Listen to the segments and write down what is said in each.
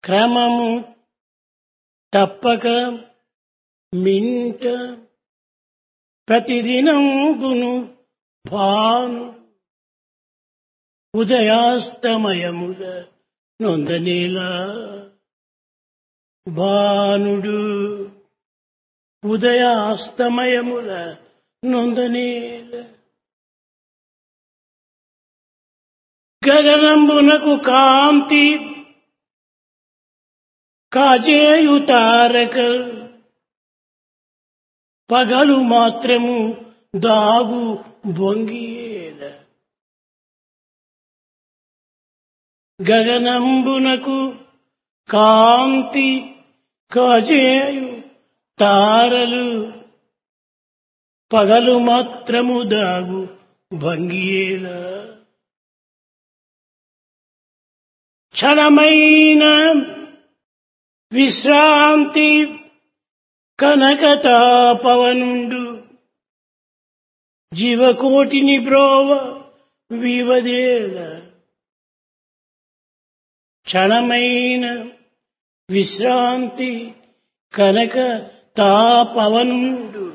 క్రమము తప్పక మింట ప్రతిదినంబును భాను ఉదయాస్తమయముల నొందనేలా భానుడు ఉదయాస్తమయముల నొందనేల గగనంబునకు కాంతి కాజేయు తారక పగలు మాత్రము దాగు బొంగియేల గగనంబునకు కాంతి కాజేయు తారలు పగలు మాత్రము దాగు భంగియేల క్షణమైన విశ్రాంతి కనకతాపవనుండు జీవకోటిని బ్రోవ వివదేల క్షణమైన విశ్రాంతి కనక తాపవనుండు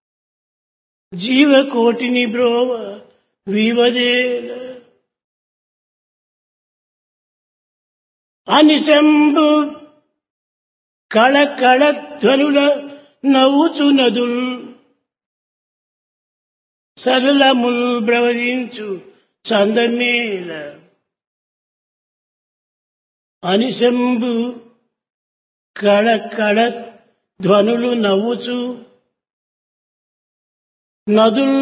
జీవకోటిని బ్రోవ వివదేల అనిశంబు కళకళ ధ్వనుల నవ్వుచు నదుల్ సరళముల్ బ్రవరించు చందమేల అనిశంబు కళకళ ధ్వనులు నవ్వుచు నదుల్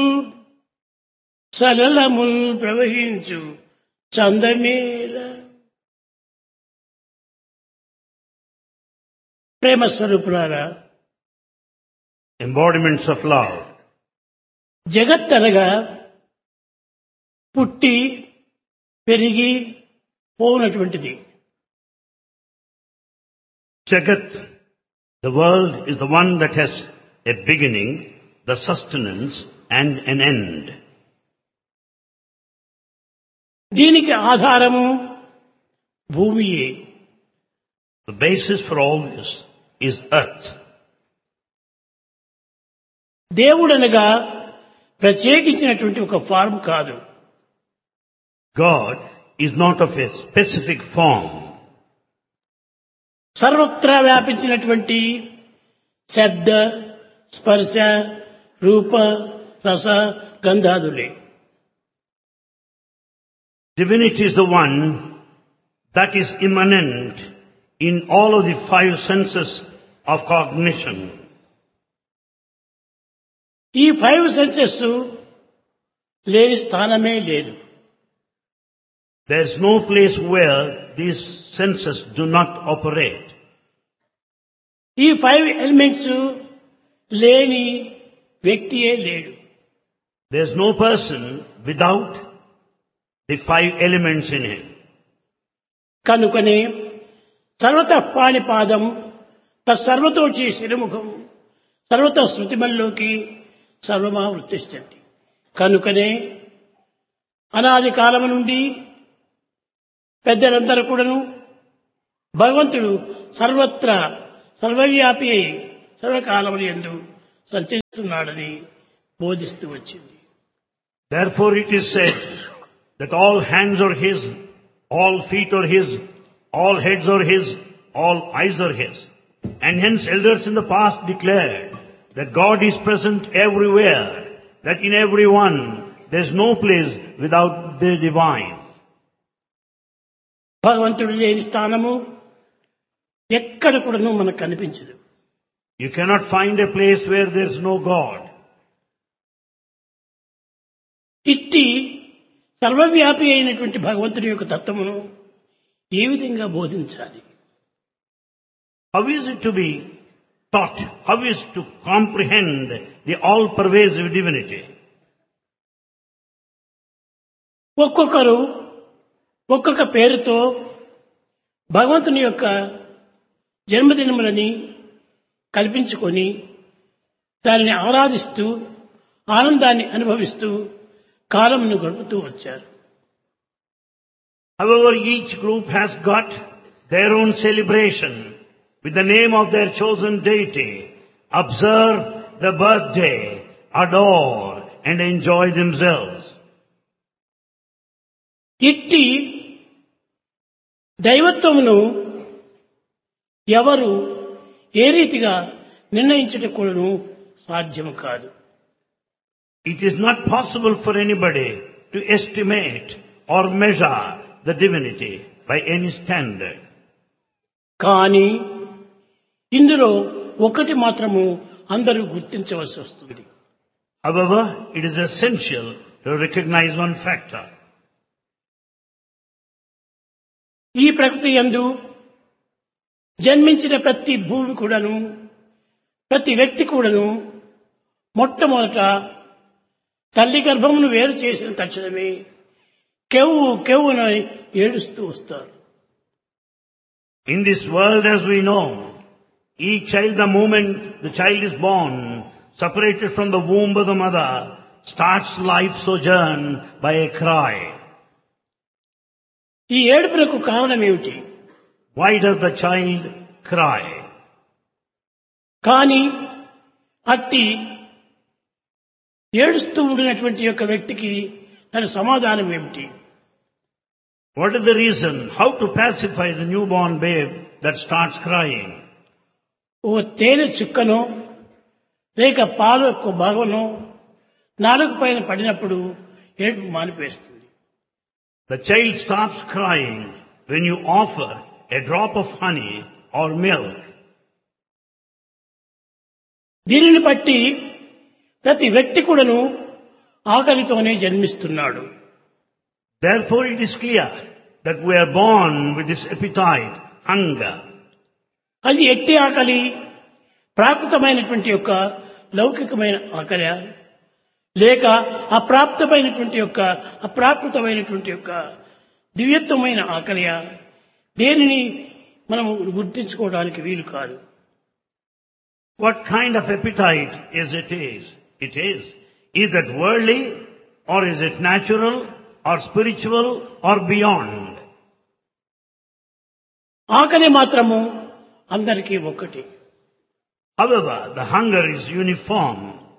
సరళముల్ ప్రవహించు చందమేల ప్రేమ స్వరూపులారా, embodiments of love. జగత్తనగా పుట్టి పెరిగి పోనటువంటిది. Jagat, the world, is the one that has a beginning, the sustenance and an end. దీనికి ఆధారము భూమియే. The basis for all this is earth. దేవుడనగా ప్రత్యేకించినటువంటి ఒక ఫార్మ్ కాదు. God is not of a specific form. సర్వత్రా వ్యాపించినటువంటి శబ్ద స్పర్శ రూప రస గంధాదులే. Divinity is the one that is immanent in all of the five senses of cognition. ఈ five senses లేని స్థానమే లేదు. There is no place where these senses do not operate. ఈ five elements లేని వ్యక్తియే లేడు. There is no person without the five elements in him. కనుకనే సర్వత పాణిపాదం తత్సర్వతోచి శిరముఖం సర్వత శృతిమల్లోకి సర్వమావృతిష్టంతి. కనుకనే అనాది కాలము నుండి పెద్దలందరూ కూడాను భగవంతుడు సర్వత్రా సర్వవ్యాపి అయి సర్వకాలములు యందు సంచరిస్తున్నాడని బోధిస్తూ వచ్చింది. Therefore it is said that all hands are his, all feet are his, all heads are his, all eyes are his. And hence elders in the past declared that God is present everywhere, that in everyone there is no place without the divine. భగవంతుడు లేని స్థానము ఎక్కడ కూడాను మనకు కనిపించదు. You cannot find a place where there is no God. ఇట్టి సర్వవ్యాపి అయినటువంటి భగవంతుడి యొక్క తత్వమును ఏ విధంగా బోధించాలి? How is it to be taught? How is to comprehend the all-pervasive divinity? ఒక్కొక్కరు ఒక్కొక్క పేరుతో భగవంతుని యొక్క జన్మదినములని కల్పించుకొని దానిని ఆరాధిస్తూ ఆనందాన్ని అనుభవిస్తూ కాలమును గడుపుతూ వచ్చారు. However, each group has got their own celebration with the name of their chosen deity, observe the birthday, adore and enjoy themselves. ఇట్టి దైవత్వమును ఎవరు ఏ రీతిగా నిర్ణయించుటకు సాధ్యము కాదు. It is not possible for anybody to estimate or measure the divinity by any standard. కానీ ఇందులో ఒకటి మాత్రము అందరూ గుర్తించవలసి వస్తుంది. However, it is essential to recognize one factor. ఈ ప్రకృతి యందు జన్మించిన ప్రతి భూమి కూడాను, ప్రతి వ్యక్తి కూడాను మొట్టమొదట తల్లి గర్భమును వేరు చేసిన తక్షణమే కెవ్వు కెవ్వున ఏడుస్తూ వస్తారు. In this world, as we know, each child, the moment the child is born, separated from the womb of the mother, starts life sojourn by a cry. ఈ ఏడుపునకు కారణం ఏమిటి? Why does the child cry? కానీ అట్టి ఏడుస్తూ ఉండినటువంటి యొక్క వ్యక్తికి తన సమాధానం ఏమిటి? What is the reason? How to pacify the newborn babe that starts crying? ఓ తేనె చుక్కనో లేక పాలు యొక్క భాగంలో నాలుక పైన పడినప్పుడు ఏడుపు మానిపేస్తుంది. The child stops crying when you offer a drop of honey or milk. దీనిని బట్టి ప్రతి వ్యక్తి కూడాను ఆకలితోనే జన్మిస్తున్నాడు. Therefore it is clear that we are born with this appetite, hunger. అది ఎట్టి ఆకలి, ప్రాకృతమైనటువంటి యొక్క లౌకికమైన ఆకలి లేక అప్రాకృతమైనటువంటి యొక్క దివ్యత్వమైన ఆకలి, దేనిని మనం గుర్తించుకోవడానికి వీలు కాదు. What kind of appetite is it? Is that worldly, or is it natural, or spiritual, or beyond? ఆకలి మాత్రము అందరికీ ఒక్కటి. However, the hunger is uniform.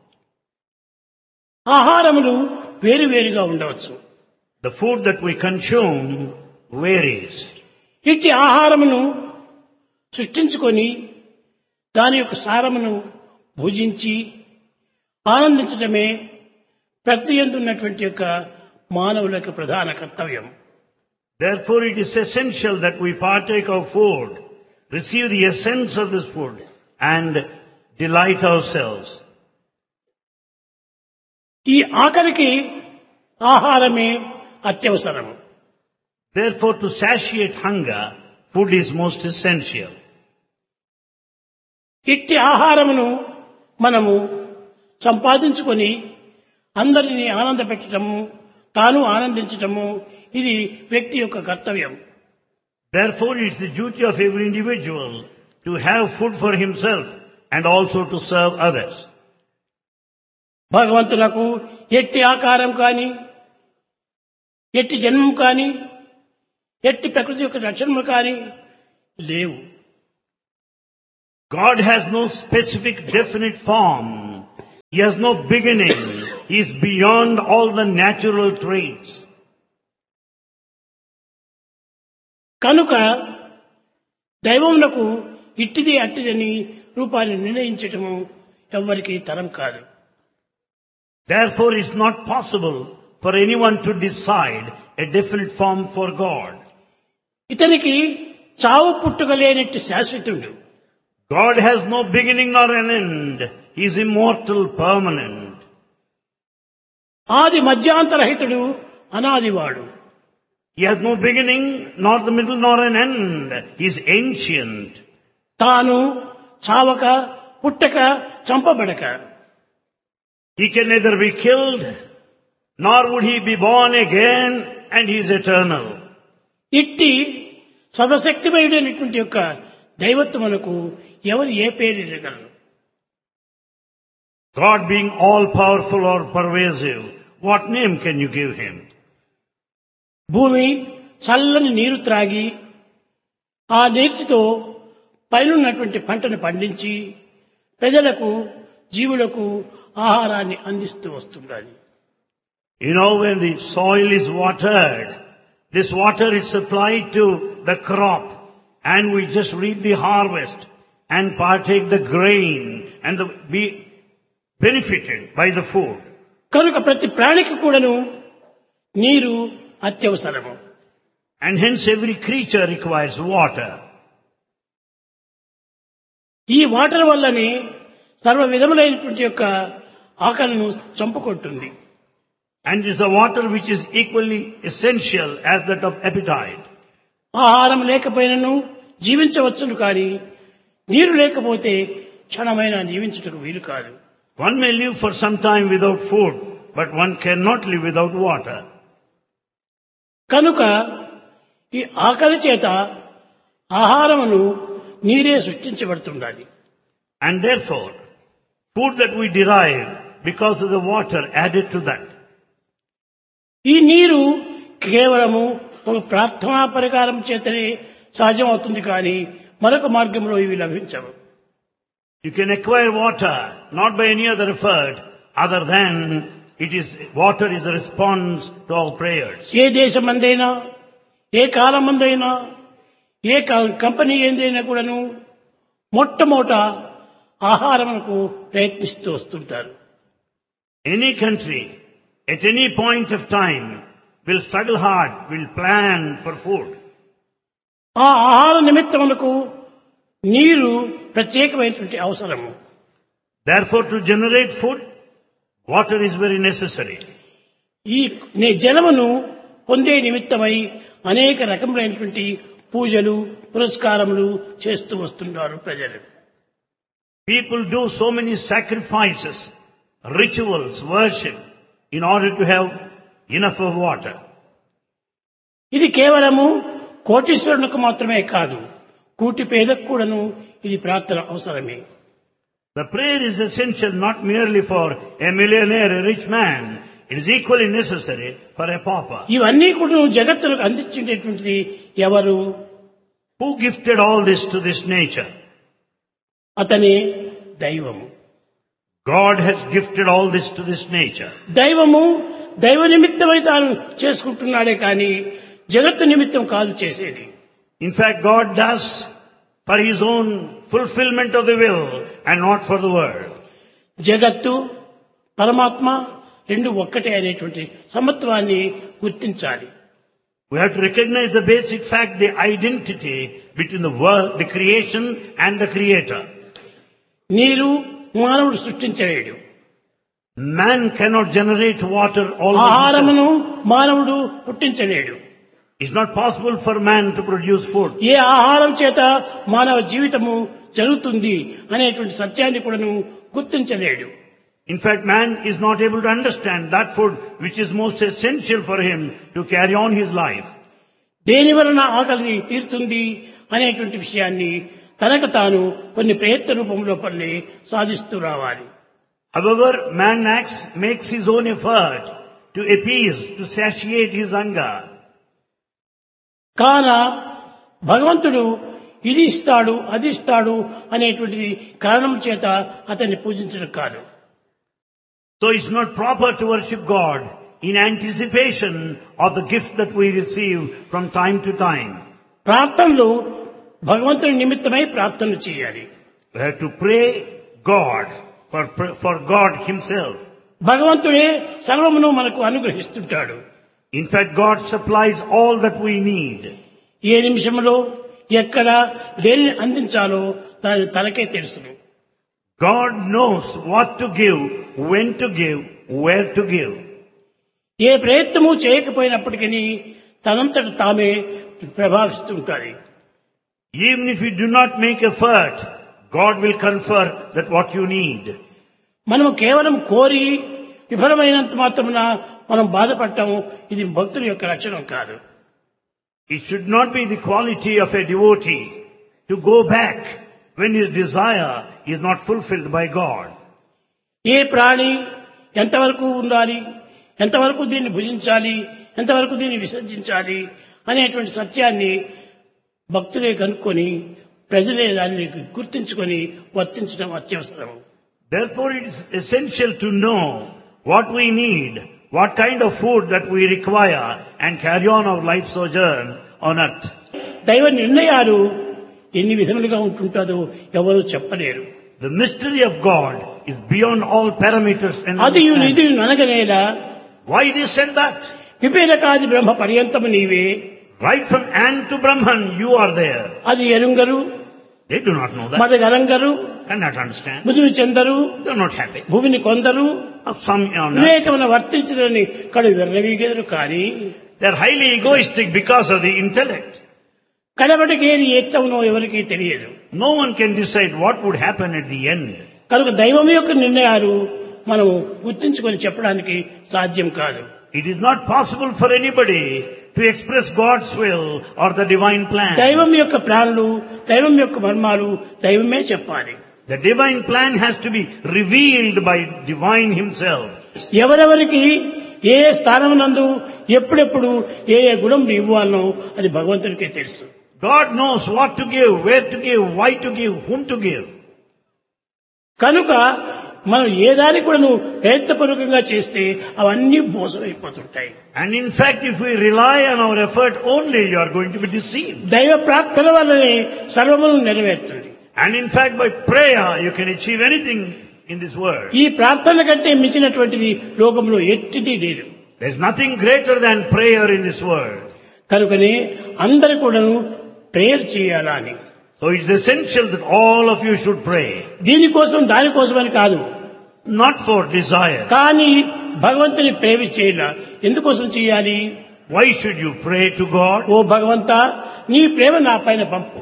ఆహారములు వేరువేరుగా ఉండవచ్చు. The food that we consume varies. ఇట్టి ఆహారమును సృష్టించుకొని దాని యొక్క సారమును భుజించి ఆనందించడమే ప్రకృతి యందు ఉన్నటువంటి యొక్క మానవుల యొక్క ప్రధాన కర్తవ్యం. Therefore, it is essential that we partake of food, receive the essence of this food, and delight ourselves. ఈ ఆకలికి ఆహారమే అత్యవసరము. Therefore, to satiate hunger, food is most essential. ఇట్టి ఆహారమును మనము సంపాదించుకొని అందరినీ ఆనందపెట్టడము, తాను ఆనందించటము, ఇది వ్యక్తి యొక్క కర్తవ్యం. Therefore, it's the duty of every individual to have food for himself and also to serve others. భగవంతునకు ఎట్టి ఆకారం కానీ, ఎట్టి జన్మం కానీ, ఎట్టి ప్రకృతి యొక్క లక్షణములు కానీ లేవు. God has no specific definite form. He has no beginning. He is beyond all the natural traits. కనుక దైవమునకు ఇట్టిది అట్టిదని రూపాన్ని నిర్ణయించటము ఎవ్వరికీ తరం కాదు. Therefore, it's not possible for anyone to decide a definite form for God. ఇతనికి చావు పుట్టుక లేనట్టి శాశ్వతుడు. God has no beginning nor an end. He is immortal, permanent. ఆది మధ్యాంతరహితుడు, అనాదివాడు. He has no beginning, nor the middle, nor an end. He is ancient. తాను చావక, పుట్టక, చంపబడక. He can neither be killed, nor would he be born again, and he is eternal. ఇట్టి సర్వశక్తిమయుడైనటువంటి యొక్క దైవత్వమునకు ఎవరు ఏ పేరు ఇవ్వగలరు? God being all powerful or pervasive, what name can you give him? భూమి చల్లని నీరు త్రాగి ఆ నీటితో పైనున్నటువంటి పంటను పండించి ప్రజలకు జీవులకు ఆహారాన్ని అందిస్తూ వస్తుండాలి. You know, when the soil is watered, this water is supplied to the crop, and we just reap the harvest and partake the grain and be benefited by the food. కనుక ప్రతి ప్రాణికి కూడాను నీరు అత్యవసరము. And hence every creature requires water. ఈ water వల్లనే సర్వ విధములైనటువంటి యొక్క ఆకలిను చంపుకుంటుంది. And it is the water which is equally essential as that of appetite. ఆహారం లేకపోయినను జీవించవచ్చును కానీ నీరు లేకపోతే క్షణమైనా జీవించుటకు వీలు కాదు. One may live for some time without food, but one cannot live without water. కనుక ఈ ఆకలి చేత ఆహారమును నీరే సృష్టించబడుతుండాలి. And therefore, food that we derive because of the water added to that. ఈ నీరు కేవలము ఒక ప్రార్థనా పరికారం చేతనే సహజం అవుతుంది కానీ మరొక మార్గంలో ఇవి లభించవు. You can acquire water not by any other effort other than water is a response to our prayers. A దేశమందైనా A కాలమందైనా A company ఏందైనా కూడాను మొట్టమొదట ఆహారమునకు ప్రయత్నిస్తూ వస్తుంటారు. Any country at any point of time will struggle hard, will plan for food. ఆ ఆహార నిమిత్తమునకు నీరు ప్రత్యేకమైనటువంటి అవసరము. Therefore, to generate food, water is very necessary. ఈ జలమును పొందే నిమిత్తమై అనేక రకములైనటువంటి పూజలు పురస్కారములు చేస్తూ వస్తున్నారు ప్రజలు. People do so many sacrifices, rituals, worship in order to have enough of water. ఇది కేవలము కోటీశ్వరునికి మాత్రమే కాదు, కూటి పేదకు కూడాను ఇది ప్రార్థన అవసరమే. The prayer is essential not merely for a millionaire, a rich man. It is equally necessary for a pauper. ఇవన్నీ కూడా జగత్తులకు అందించేటువంటిది ఎవరు? Who gifted all this to this nature? అతనే దైవము. God has gifted all this to this nature. దైవము దైవ నిమిత్తమై తాను చేసుకుంటున్నాడే కానీ జగత్తు నిమిత్తం కాదు చేసేది. In fact, God does for His own fulfillment of the will and not for the world. జగత్తు పరమాత్మ రెండు ఒక్కటే అనేటువంటి సమత్వాన్ని గుర్తించాలి. We have to recognize the basic fact, the identity between the world, the creation and the creator. నీరు మానవుడు సృష్టించలేడు. Man cannot generate water all by himself. ఆహారమును మానవుడు పుట్టించలేడు. It's not possible for man to produce food. ఏ ఆహారం చేత మానవ జీవితము జరుగుతుంది అనేటువంటి సత్యాన్ని కూడాను గుర్తించలేడు. In fact, man is not able to understand that food which is most essential for him to carry on his life. దేని వలన ఆకలి తీరుతుంది అనేటువంటి విషయాన్ని తనకు తాను కొన్ని ప్రయత్న రూపంలో పని సాధిస్తూ రావాలి. However, man makes his own effort to appease, to satiate his hunger. కాన భగవంతుడు ఇది ఇస్తాడు అది ఇస్తాడు అనేటువంటి కారణం చేత అతన్ని పూజించడం కాదు. So it's not proper to worship God in anticipation of the gifts that we receive from time to time. ప్రార్థనలు భగవంతుని నిమిత్తమై ప్రార్థన చేయాలి. We have to pray God for God Himself. భగవంతుడే సర్వమును మనకు అనుగ్రహిస్తుంటాడు. In fact, God supplies all that we need. ఏ నిమిషంలో ఎక్కడ దేనిని అందించాలో దాని తనకే తెలుసును. God knows what to give, when to give, where to give. ఏ ప్రయత్నము చేయకపోయినప్పటికీ తనంతట తామే ప్రభావిస్తుంటాయి. Even if you do not make effort, God will confer that what you need. మనము కేవలం కోరి విఫలమైనంత మాత్రమున మనం బాధపడటం ఇది భక్తుల యొక్క లక్షణం కాదు. It should not be the quality of a devotee to go back when his desire is not fulfilled by God. ఏ ప్రాణి ఎంతవరకు ఉండాలి, ఎంతవరకు దీన్ని భుజించాలి, ఎంతవరకు దీన్ని విసర్జించాలి అనేటువంటి సత్యాన్ని భక్తులే కనుక్కొని ప్రజలే దాన్ని గుర్తించుకొని వర్తించడం అత్యవసరం. Therefore it is essential to know what we need, what kind of food that we require, and carry on our life sojourn on earth. దైవ నిర్ణయాలు ఎన్ని విధములుగా ఉంటుంటాదో ఎవరు చెప్పలేరు. The mystery of God is beyond all parameters and అది understanding. ఇది అనగనేలా Why this and that? విపేలకాది బ్రహ్మ పర్యంతము నీవే, Right from Ant to Brahman, you are there. అది ఎరుంగరు, They do not know that, మదగరంగరు, cannot understand. ముదురు చెందరు, They are not happy. భూమిని కొందరు Of some honor. వివేకమున వర్తించదని కడు విర్రవీగెదరు కానీ They are highly egoistic because of the intellect. కడబడికి ఏది ఎత్తవునో ఎవరికీ తెలియదు. No one can decide what would happen at the end. కనుక దైవం యొక్క నిర్ణయాలు మనం గుర్తించుకొని చెప్పడానికి సాధ్యం కాదు. It is not possible for anybody to express God's will or the divine plan. దైవం యొక్క ప్లాన్లు, దైవం యొక్క మర్మాలు దైవమే చెప్పాలి. The divine plan has to be revealed by divine himself. ఎవరెవరికి ఏ స్థానమునందు ఎప్పుడెప్పుడు ఏ గుణం ఇవ్వాలనో అది భగవంతుడికే తెలుసు. God knows what to give, where to give, why to give, whom to give. కనుక మనం ఏ దాన్ని కూడా ప్రయత్నపూర్వకంగా చేస్తే అవన్నీ మోసమైపోతుంటాయి. And in fact, if we rely on our effort only, you are going to be deceived. దైవ ప్రార్థన వల్లనే సర్వమును నెరవేరుతుంది. And in fact, by prayer, you can achieve anything in this world. ఈ ప్రార్థన కంటే మించినటువంటిది లోకంలో ఎట్టిది లేదు. There is nothing greater than prayer in this world. కనుకనే అందరూ కూడాను ప్రేయర్ చేయాలా అని. So it's essential that all of you should pray. దీనికోసం దానికోసమని కాదు, Not for desire. కానీ భగవంతుని ప్రేమ చేయాల. ఎందుకోసం చేయాలి? Why should you pray to God? ఓ భగవంతా, నీ ప్రేమ నా పైన పంపు.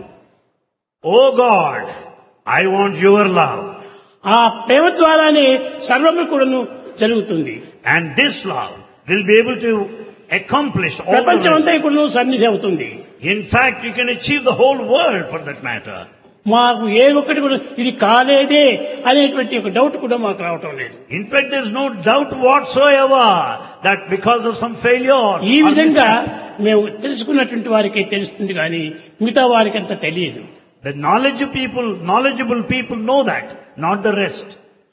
Oh God, I want your love. ఆ ప్రేమ ద్వారానే సర్వము కూడాను జరుగుతుంది. And this love will be able to accomplish all the ప్రపంచమంతా rest. కూడాను సన్నిధి అవుతుంది. In fact, you can achieve the whole world for that matter. మాకు ఏ ఒక్కటి కూడా ఇది కాలేదే అనేటువంటి ఒక డౌట్ కూడా మాకు రావటం లేదు. In fact, there is no doubt whatsoever that because of some failure, ఈ or విధంగా mishap, మేము తెలుసుకున్నటువంటి వారికి తెలుస్తుంది కానీ మిగతా వారికి అంత తెలియదు. the knowledgeable people know that, not the rest.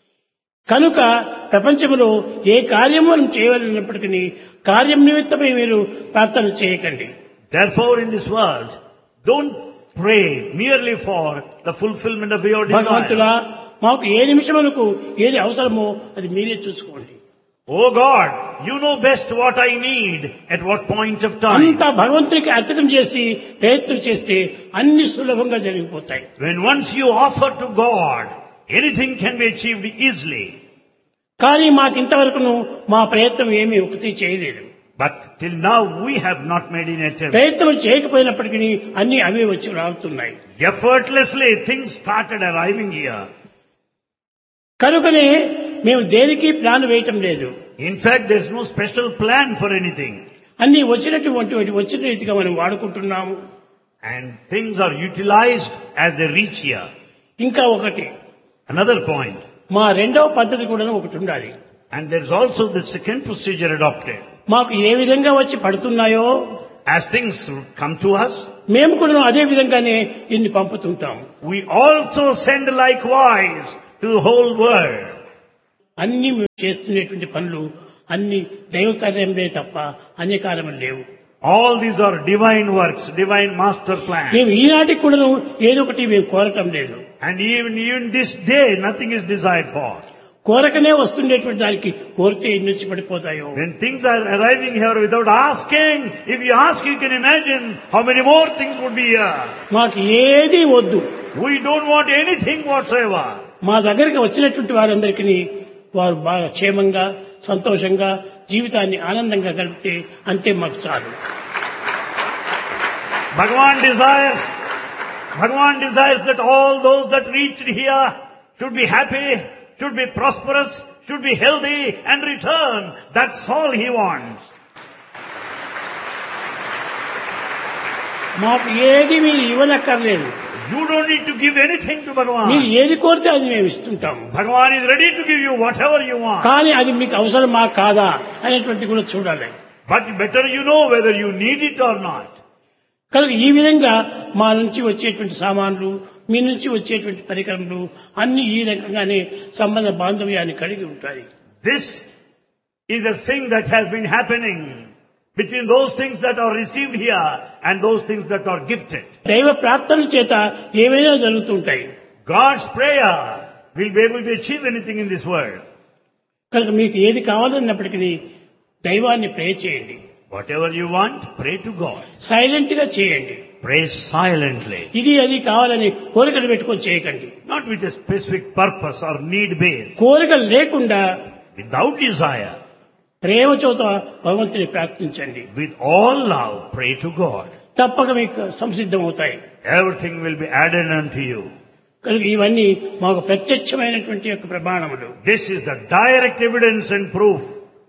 కనుక ప్రపంచంలో ఏ కార్యము మనం చేయవలసినప్పటికీ కార్యం నిమిత్తమై మీరు ప్రార్థన చేయకండి. Therefore, in this world, don't pray merely for the fulfillment of your భగవంతులా, desire. మాకు ఏ నిమిషములకు ఏది అవసరమో అది మీరే చూసుకోండి. Oh God, you know best what I need at what point of time. అంతా భగవంతునికి అర్పితం చేసి ప్రయత్నం చేస్తే అన్ని సులభంగా జరిగిపోతాయి. When once you offer to God, anything can be achieved easily. కానీ మాకు ఇంతవరకును మా ప్రయత్నం ఏమీ ఒకటి చేయలేదు. But till now we have not made an attempt. ప్రయత్నం చేయకపోయినప్పటికీ అన్ని అవే వచ్చి రావుతున్నాయి. Effortlessly things started arriving here. కనుకనే మేము దేనికి ప్లాన్ వేయటం లేదు. In fact, there is no special plan for anything. అన్ని వచ్చిన రీతిగా మనం వాడుకుంటున్నాము. And things are utilized as they reach here. ఇంకా ఒకటి, Another point. మా రెండవ పద్ధతి కూడా ఒకటి ఉండాలి. And there is also the second procedure adopted. మాకు ఏ విధంగా వచ్చి పడుతున్నాయో As things come to us, మేము కూడా అదే విధంగానే దీన్ని పంపుతుంటాం. we also send likewise to the whole world. అన్ని మేము చేస్తున్నటువంటి పనులు అన్ని దైవ కార్యములే తప్ప అన్య కార్యములు లేవు. All these are divine works, divine master plan. మేము ఈనాటికి కూడా ఏదో ఒకటి మేము కోరటం లేదు. And even this day, nothing is desired for. కోరకనే వస్తుండేటువంటి దానికి కోరితే ఎన్ని వచ్చి పడిపోతాయో. When things are arriving here without asking, if you ask, you can imagine how many more things would be here. మాకు ఏది వద్దు. We don't want anything whatsoever. మా దగ్గరికి వచ్చినటువంటి వారందరికీ వారు బాగా క్షేమంగా సంతోషంగా జీవితాన్ని ఆనందంగా గడిపితే అంతే మాకు చాలు. Bhagavan desires that all those that reached here should be happy, should be prosperous, should be healthy and return. That's all he wants. మాకు ఏది మీరు ఇవ్వనక్కర్లేదు. You don't need to give anything to మీరు Bhagavan. ఏది కోరితే అది మేము ఇస్తుంటాము. Bhagavan is ready to give you whatever you want. కానీ అది మీకు అవసరమా కాదా అనేటువంటి కూడా చూడాలి. But better you know whether you need it or not. కనుక ఈ విధంగా మా నుంచి వచ్చేటువంటి సామాన్లు, మీ నుంచి వచ్చేటువంటి పరికరములు అన్ని ఈ రకంగానే సంబంధ బాంధవ్యాన్ని కలిగి ఉంటాయి. This is a thing that has been happening between those things that are received here and those things that are gifted. దైవ ప్రార్థన చేత ఏవైనా జరుగుతుంటాయి. God's prayer will be able to achieve anything in this world. కనుక మీకు ఏది కావాలన్నప్పటికీ దైవాన్ని ప్రే చేయండి. Whatever you want, pray to God. Silent గా చేయండి. Pray silently. ఇది అది కావాలని కోరికలు పెట్టుకొని చేయకండి. Not with a specific purpose or need base. కోరికలు లేకుండా Without desire. ప్రేమ చోత భగవంతుని ప్రార్థించండి. With all love, pray to God. తప్పక మీకు సంసిద్ధం అవుతాయి. Everything will be added unto you. కనుక ఇవన్నీ మాకు ప్రత్యక్షమైనటువంటి యొక్క ప్రమాణములు. This is the direct evidence and proof.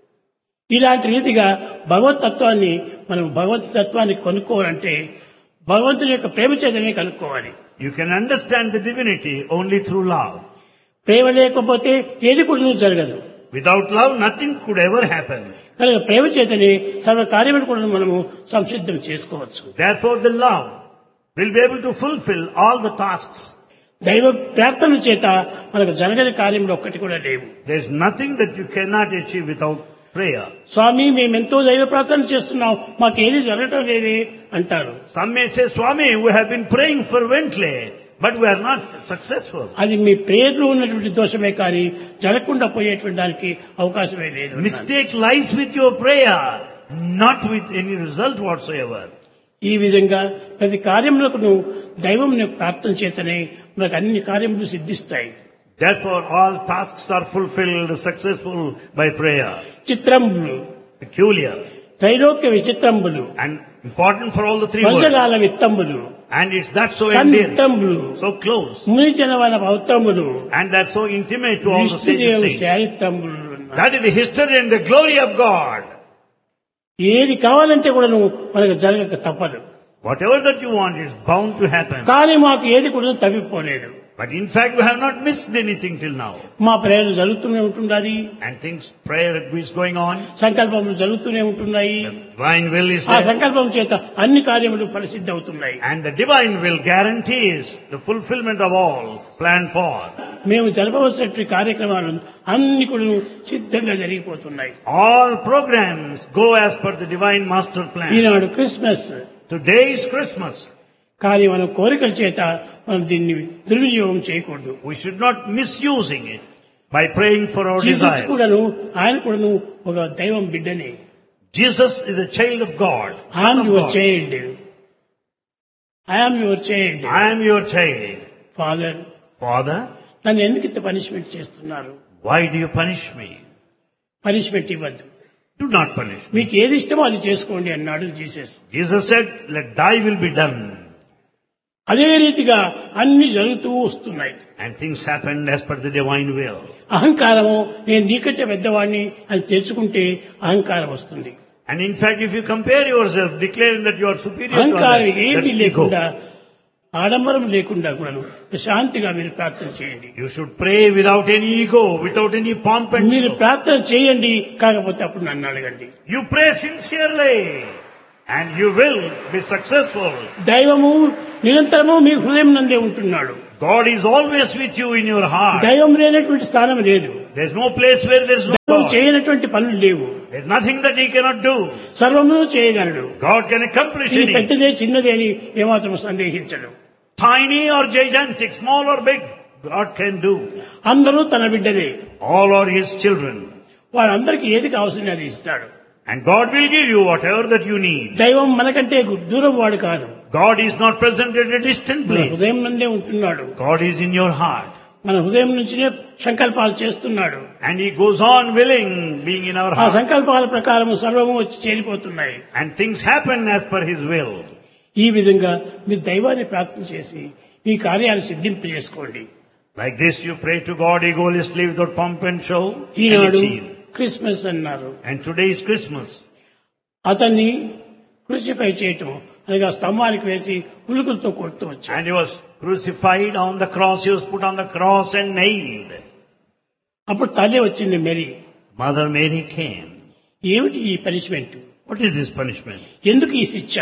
ఇలాంటి రీతిగా భగవత్ తత్వాన్ని మనం భగవత్ తత్వాన్ని కనుక్కోవాలంటే భగవంతుని యొక్క ప్రేమ చేతనే కనుక్కోవాలి. You can understand the divinity only through love. ప్రేమ లేకపోతే ఏది కూడా జరగదు. Without love, nothing could ever happen. కనుక ప్రేమ చేతనే సర్వ కార్యములు కూడా మనము సంసిద్ధం చేసుకోవచ్చు. Therefore, the love will be able to fulfill all the tasks. దైవ ప్రార్థన చేత మనకు జరగని కార్యములు ఒక్కటి కూడా లేవు. There is nothing that you cannot achieve without prayer. స్వామి మేమెంతో దైవ ప్రార్థన చేస్తున్నాం, మాకేది జరగటం లేదే అంటారు. Some may say, Swami, we have been praying fervently, but we are not successful. అది మీ ప్రేయర్లో ఉన్నటువంటి దోషమే కానీ జరగకుండా పోయేటువంటి దానికి అవకాశమే లేదు. Mistake lies with your prayer, not with any result whatsoever. ఈ విధంగా ప్రతి కార్యములకు దైవం ప్రార్థన చేతనే మనకు అన్ని కార్యములు సిద్ధిస్తాయి. Therefore, all tasks are fulfilled successful by prayer. చిత్రంబులు, Peculiar Trailokya విచిత్రంబులు, and important for all the three words. వంజగాల విత్తంబులు, And it's that so endearing, సంతంబులు, so close, మునిజనవన భౌతంబులు, and that's so intimate to all the విష్ణుదేవు sages. శారిత్రంబులు. That is the history and the glory of God. ఏది కావాలంటే కూడా మనకు జరగక తప్పదు. Whatever that you want is bound to happen. కానీ మాకు ఏది కూడా తప్పిపోలేదు. But in fact, we have not missed anything till now. మా ప్రేయర్లు జరుగుతూనే ఉంటున్నది. And prayer is going on. సంకల్పములు జరుగుతూనే ఉంటున్నాయి. The divine will is ఆ there. సంకల్పం చేత అన్ని కార్యములు పరిసిద్ధి అవుతున్నాయి. And the divine will guarantees the fulfillment of all planned for. మేము జరపవలసినటువంటి కార్యక్రమాలు అన్ని కూడా సిద్ధంగా జరిగిపోతున్నాయి. All programs go as per the divine master plan. Eenadu Christmas. Today is Christmas. కానీ మనం కోరికల చేత మనం దీన్ని దుర్వినియోగం చేయకూడదు. We should not misusing it by praying for our Jesus desires. కూడాను ఆయన కూడాను ఒక దైవం బిడ్డనే. Jesus is a child of God. I am your child. I am your child. I am your child. Father, Father, నన్ను ఎందుకు ఇంత punishment చేస్తున్నారు? why do you punish me? Punishment ఇవ్వద్దు. Do not punish me. మీకు ఏది ఇష్టమో అది చేసుకోండి అన్నాడు Jesus. Jesus said, let thy will be done. అదే రీతిగా అన్ని జరుగుతూ వస్తున్నాయి. And things happened as per the divine will. అహంకారము నేను నీకంటే పెద్దవాడిని అని తెలుసుకుంటే అహంకారం వస్తుంది. And in fact, if you compare yourself, declaring that you are superior to అహంకారం others, ఏమీ that's ego. లేకుండా ఆడంబరం లేకుండా కూడా శాంతిగా మీరు ప్రార్థన చేయండి. You should pray without any ego, without any pomp and మీరు show. ప్రార్థన చేయండి, కాకపోతే అప్పుడు నన్ను అడగండి. You pray sincerely and you will be successful. దైవము నిరంతరము మీ హృదయం నందే ఉంటున్నాడు. God is always with you in your heart. దైవం లేనటువంటి స్థానం లేదు. There's no place where there's no దైవం God. చేయనటువంటి పనులు లేవు. There's nothing that He cannot do. సర్వము చేయగలడు. God can accomplish ఇది anything. పెద్దదే చిన్నదే అని ఏమాత్రం సందేహించడు. Tiny or gigantic, small or big, God can do. అందరూ తన బిడ్డలే. All are His children. వాళ్ళందరికీ ఏది కావాల్సింది అది ఇస్తాడు. And God will give you whatever that you need. దైవం మనకంటే దూరం వాడు కాదు. God is not present at a distant మన place. హృదయం నందే ఉంటున్నాడు. God is in your heart. మన హృదయం నుంచినే సంకల్పాలు చేస్తున్నాడు. And He goes on willing, being in our ఆ heart. సంకల్పాల ప్రకారం సర్వము వచ్చి చేరిపోతున్నాయి. And things happen as per His will. ఈ విధంగా మీరు దైవాన్ని ప్రార్థన చేసి ఈ కార్యాలు సిద్ధింప చేసుకోండి. Like this you pray to God egolessly without pomp and show and Eenadu achieve. Christmas అన్నారు. And today is Christmas. అతన్ని క్రూసిఫై చేయటం అనగా స్తంభానికి వేసి ఉలుకులతో కొడుతూ వచ్చాడు. And He was crucified on the cross. He was put on the cross and nailed. అప్పుడు తల్లి వచ్చింది మేరీ. Mother Mary came. ఏమిటి ఈ punishment? What is this punishment? ఎందుకు ఈ శిక్ష?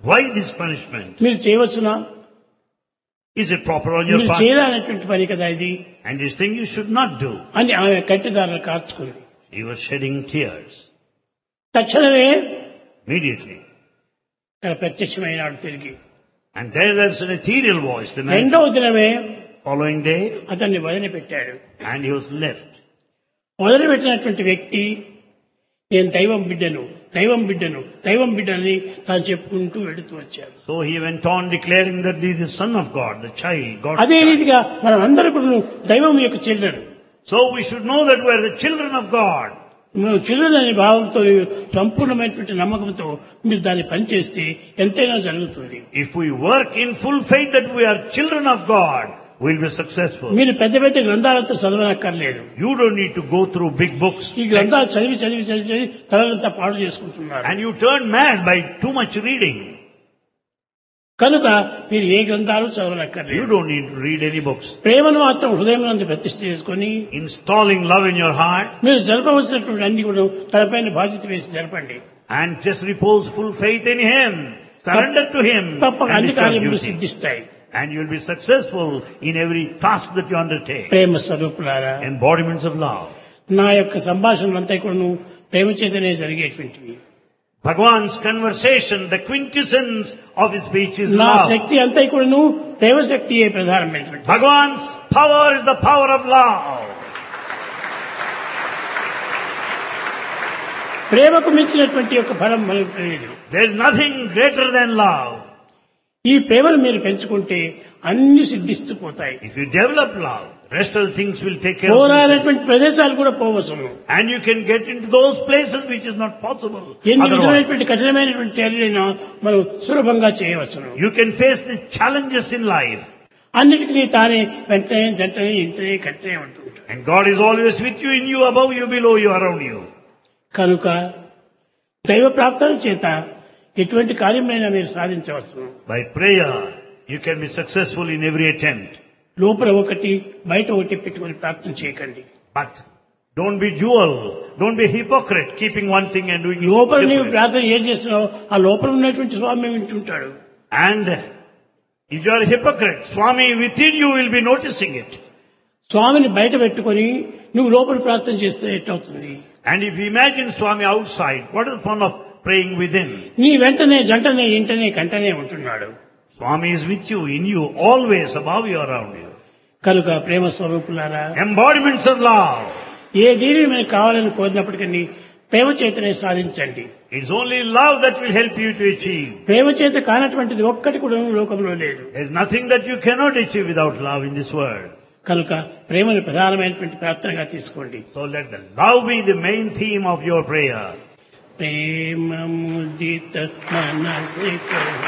Why this punishment? మీరు చేయవచ్చునా? Is it proper on your మీరు part? చేయాలనేటువంటి పని కదా ఇది And this thing you should not do. అని ఆమె కంటిదారులు కార్చుకుంది. He was shedding tears. తక్షణమే Immediately. ఇక్కడ ప్రత్యక్షమైనాడు తిరిగి. And there's an ethereal voice. The man రెండవ దినమే following day, అతన్ని వదిలిపెట్టాడు. and he was left. వదిలిపెట్టినటువంటి వ్యక్తి నేను దైవం బిడ్డను దైవం బిడ్డను దైవం బిడ్డని తాను చెప్పుకుంటూ వెళుతూ వచ్చాడు. So he went on declaring that he is the son of God, the child, God's అదే child. రీతిగా మనం అందరూ కూడా దైవం యొక్క children. So we should know that we are the children of God. మనం చిల్డ్రన్ అనే భావంతో సంపూర్ణమైనటువంటి నమ్మకంతో మీరు దాన్ని పనిచేస్తే ఎంతైనా జరుగుతుంది. If we work in full faith that we are children of God, we'll be successful. మీరు పెద్ద పెద్ద గ్రంథాలతో చదవనక్కర్లేదు. You don't need to go through big books. ఈ గ్రంథాలు చదివి చదివి చదివి చదివి తలంతా పాడు చేసుకుంటున్నారు. And you turn mad by too much reading. కనుక మీరు ఏ గ్రంథాలు You చదవనక్కర్లేదు. don't need to read any books. ప్రేమను మాత్రం హృదయం నందు ప్రతిష్ఠ చేసుకొని Installing love in your heart మీరు జరపవలసినటువంటి అన్ని కూడా తనపైన బాధ్యత వేసి జరపండి. and just repose full faith in Him. Surrender to Him. తప్పక And అన్ని it's your కార్యములు duty. సిద్ధిస్తాయి. And you'll be successful in every task that you undertake. ప్రేమ స్వరూపులారా, Embodiments of love. నా యొక్క సంభాషణలంతా కూడా ప్రేమ చేతనే జరిగేటువంటివి. Bhagwan's conversation, the quintessence of his speech is నా love. శక్తి అంతా కూడాను ప్రేమ శక్తియే ప్రధానమైనటువంటి. Bhagwan's power is the power of love. ప్రేమకు మించినటువంటి యొక్క ఫలం మనకు లేదు. There is nothing greater than love. ఈ ప్రేమను మీరు పెంచుకుంటే అన్ని సిద్ధిస్తూ పోతాయి. If you develop love, rest of the things will take care of themselves. పోరాడేటువంటి ప్రదేశాలు కూడా పోవచ్చును. And you can get into those places which is not possible ఎన్ని otherwise. విధమైనటువంటి కఠినమైనటువంటి చర్యలైనా మనం సులభంగా చేయవచ్చును. You can face the challenges in life. అన్నిటికీ తానే వెంటనే జంటనే ఇంటనే కట్టనే ఉంటుంటాడు. And God is always with you, in you, above you, below you, around you. కనుక దైవ ప్రార్థన చేత ఎటువంటి కార్యమైనా మీరు సాధించవచ్చును. By prayer, you can be successful in every attempt. లోపల ఒకటి బయట ఒకటి పెట్టుకొని ప్రార్థన చేయకండి. But don't be dual. Don't be hypocrite, keeping one thing and doing లోపల నీవు different. ప్రార్థన ఏం చేస్తున్నావు ఆ లోపల ఉన్నటువంటి స్వామి వింటుంటాడు. And if you are a hypocrite, Swami within you will be noticing it. స్వామిని బయట పెట్టుకొని నువ్వు లోపల ప్రార్థన చేస్తే ఎట్లవుతుంది? And if you imagine Swami outside, what is the fun of praying within? నీ వెంటనే జంటనే ఇంటనే కంటనే ఉంటున్నాడు. Swami is with you, in you, always above you, around you. కనుక ప్రేమ స్వరూపులారా, Embodiments of love. ఏ దీనిని మనకు కావాలని కోరినప్పటికీ ప్రేమ చేతనే సాధించండి. It's only love that will help you to achieve. ప్రేమ చేత కానటువంటిది ఒక్కటి కూడా లోకంలో లేదు. There's nothing that you cannot achieve without love in this world. కనుక ప్రేమను ప్రధానమైనటువంటి ప్రార్థనగా తీసుకోండి. So let the love be the main theme of your prayer. Prema ముదిత మనసిక